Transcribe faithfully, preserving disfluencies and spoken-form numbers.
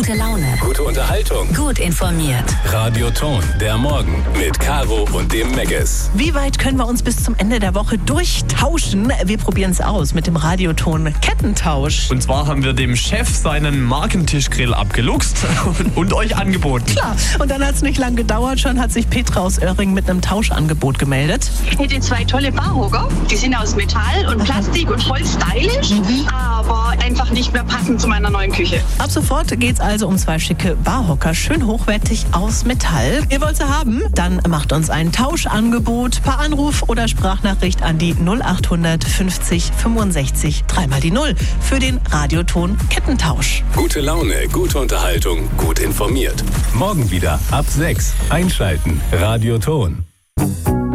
gute Laune, gute Unterhaltung, gut informiert. Radio Ton, der Morgen mit Caro und dem Megges. Wie weit können wir uns bis zum Ende der Woche durchtauschen? Wir probieren es aus mit dem Radioton Kettentausch. Und zwar haben wir dem Chef seinen Markentischgrill abgeluchst und, und euch angeboten. Klar, und dann hat es nicht lang gedauert, schon hat sich Petra aus Oerring mit einem Tauschangebot gemeldet. Ich hätte zwei tolle Barhocker, die sind aus Metall und Plastik und voll stylisch, mhm. aber einfach nicht mehr passend zu meiner neuen Küche. Ab sofort geht's also um zwei schicke Barhocker, schön hochwertig aus Metall. Ihr wollt sie haben? Dann macht uns ein Tauschangebot per Anruf oder Sprachnachricht an die null acht fünfzig fünfundsechzig dreimal die Null für den Radioton Kettentausch. Gute Laune, gute Unterhaltung, gut informiert. Morgen wieder ab sechs. Einschalten. Radio Ton.